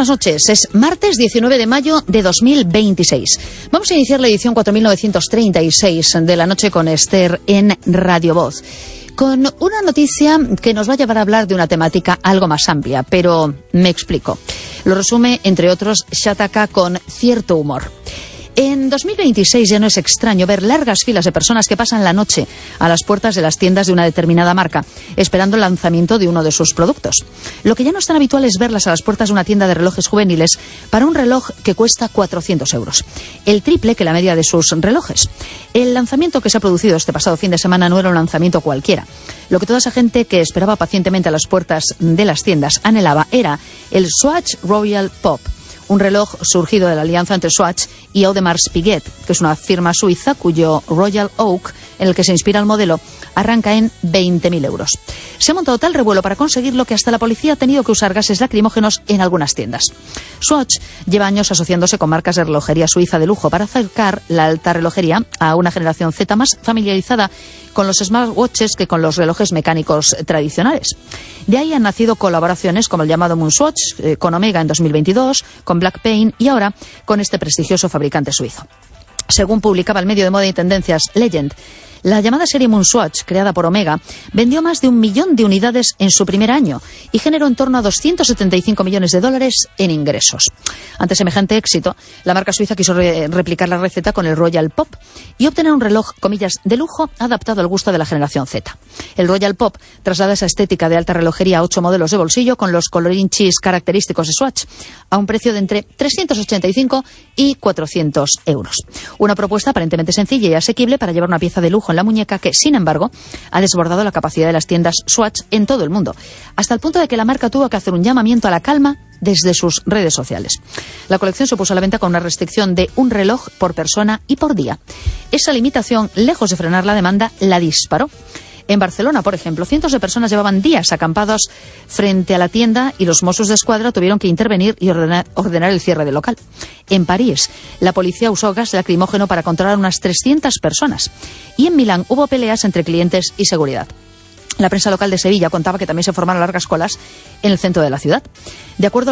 buenas noches. Es martes 19 de mayo de 2026. Vamos a iniciar la edición 4936 de la noche con Esther en Radio Voz, con una noticia que nos va a llevar a hablar de una temática algo más amplia, pero me explico. Lo resume, entre otros, Shataka con cierto humor. En 2026 ya no es extraño ver largas filas de personas que pasan la noche a las puertas de las tiendas de una determinada marca, esperando el lanzamiento de uno de sus productos. Lo que ya no es tan habitual es verlas a las puertas de una tienda de relojes juveniles para un reloj que cuesta 400 euros, el triple que la media de sus relojes. El lanzamiento que se ha producido este pasado fin de semana no era un lanzamiento cualquiera. Lo que toda esa gente que esperaba pacientemente a las puertas de las tiendas anhelaba era el Swatch Royal Pop, un reloj surgido de la alianza entre Swatch y Audemars Piguet, que es una firma suiza cuyo Royal Oak, en el que se inspira el modelo, arranca en 20.000 euros. Se ha montado tal revuelo para conseguirlo que hasta la policía ha tenido que usar gases lacrimógenos en algunas tiendas. Swatch lleva años asociándose con marcas de relojería suiza de lujo para acercar la alta relojería a una generación Z más familiarizada con los smartwatches que con los relojes mecánicos tradicionales. De ahí han nacido colaboraciones como el llamado Moonswatch con Omega en 2022, con Blackpain y ahora con este prestigioso fabricante suizo. Según publicaba el medio de moda y tendencias Legend, la llamada serie Moonswatch, creada por Omega, vendió más de 1 millón de unidades en su primer año y generó en torno a 275 millones de dólares en ingresos. Ante semejante éxito, la marca suiza quiso replicar la receta con el Royal Pop y obtener un reloj, comillas, de lujo adaptado al gusto de la generación Z. El Royal Pop traslada esa estética de alta relojería a 8 modelos de bolsillo con los colorinchis característicos de Swatch a un precio de entre 385 y 400 euros. Una propuesta aparentemente sencilla y asequible para llevar una pieza de lujo en la muñeca que, sin embargo, ha desbordado la capacidad de las tiendas Swatch en todo el mundo, hasta el punto de que la marca tuvo que hacer un llamamiento a la calma desde sus redes sociales. La colección se puso a la venta con una restricción de un reloj por persona y por día. Esa limitación, lejos de frenar la demanda, la disparó. En Barcelona, por ejemplo, cientos de personas llevaban días acampados frente a la tienda y los Mossos d'Esquadra tuvieron que intervenir y ordenar el cierre del local. En París, la policía usó gas lacrimógeno para controlar unas 300 personas. Y en Milán hubo peleas entre clientes y seguridad. La prensa local de Sevilla contaba que también se formaron largas colas en el centro de la ciudad. De acuerdo